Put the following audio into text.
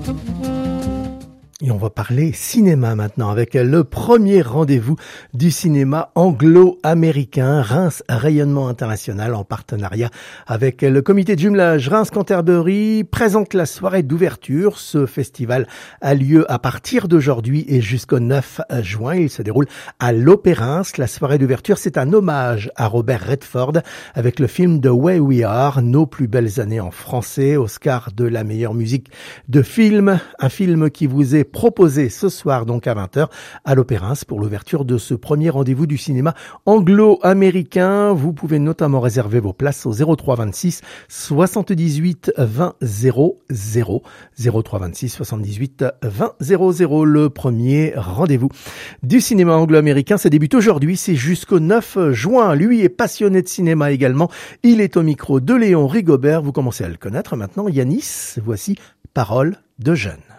Et on va parler cinéma maintenant avec le premier rendez-vous du cinéma anglo-américain. Reims Rayonnement International en partenariat avec le comité de jumelage Reims-Canterbury présente la soirée d'ouverture. Ce festival a lieu à partir d'aujourd'hui et jusqu'au 9 juin. Il se déroule à l'Opéra Reims. La soirée d'ouverture, c'est un hommage à Robert Redford avec le film The Way We Are, Nos plus belles années en français, Oscar de la meilleure musique de film. Un film qui vous est proposé ce soir donc à 20h à l'Opéra Reims pour l'ouverture de ce premier rendez-vous du cinéma anglo-américain. Vous pouvez notamment réserver vos places au 03 26 78 20 00 03 26 78 20 00. Le premier rendez-vous du cinéma anglo-américain, ça débute aujourd'hui, c'est jusqu'au 9 juin. Lui est passionné de cinéma également. Il est au micro de Léon Rigobert. Vous commencez à le connaître maintenant. Yanis, voici Parole de jeune.